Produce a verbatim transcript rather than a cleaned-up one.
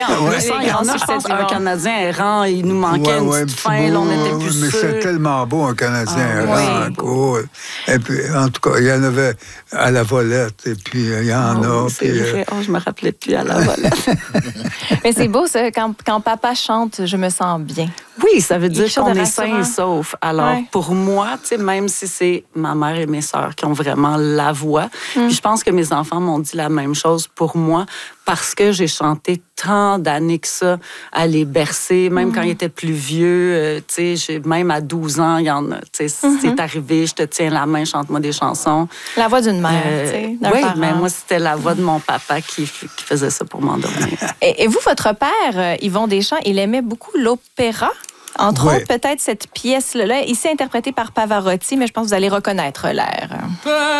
En Ouais. plus, il y en a, je pense, du un monde. Canadien errant, il nous manquait Ouais, une ouais, petite petit fin, là, on bout, était ouais, plus mais sûrs. c'est tellement beau, un Canadien. Ah, vraiment oui. cool. Et puis, en tout cas, il y en avait à la volette, et puis euh, il y en Ah a. oui, c'est puis, vrai. Oh, je me rappelais plus à la volette. Mais c'est beau, ça, quand, quand papa chante, je me sens bien. Oui, ça veut Il y a dire quelque chose qu'on de est sain et rassurant. sauf. Alors, Ouais. pour moi, tu sais, même si c'est ma mère et mes sœurs qui ont vraiment la voix, Mm. puis je pense que mes enfants m'ont dit la même chose pour moi, parce que j'ai chanté tant d'années que ça à les bercer, même Mm. quand ils étaient plus vieux, euh, tu sais, j'ai- même à douze ans, il y en a, tu sais, Mm-hmm. c'est arrivé, je te tiens la main, chante-moi des chansons. La voix d'une mère, Euh, tu sais, d'un oui, parent. mais moi, c'était la voix de mon papa qui, f- qui faisait ça pour m'endormir. Et, et vous, votre père, euh, Yvon Deschamps, il aimait beaucoup l'opéra. Entre Ouais. autres, peut-être cette pièce-là, ici interprétée par Pavarotti, mais je pense que vous allez reconnaître l'air.